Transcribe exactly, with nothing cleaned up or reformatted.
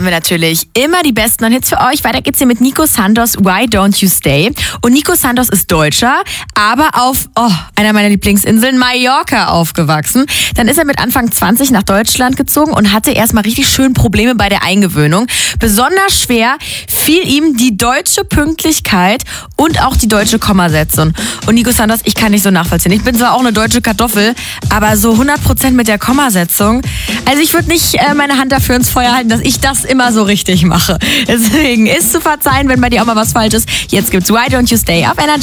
haben wir natürlich immer die besten Hits für euch. Weiter geht's hier mit Nico Santos, Why Don't You Stay? Und Nico Santos ist Deutscher, aber auf oh, einer meiner Lieblingsinseln, Mallorca, aufgewachsen. Dann ist er mit Anfang zwanzig nach Deutschland gezogen und hatte erstmal richtig schön Probleme bei der Eingewöhnung. Besonders schwer fiel ihm die deutsche Pünktlichkeit und auch die deutsche Kommasetzung. Und Nico Santos, ich kann nicht so nachvollziehen. Ich bin zwar auch eine deutsche Kartoffel, aber so hundert Prozent mit der Kommasetzung. Also ich würde nicht äh, meine Hand dafür ins Feuer halten, dass ich das immer so richtig mache. Deswegen ist zu verzeihen, wenn bei dir auch mal was falsch ist. Jetzt gibt's Why Don't You Stay auf Energy.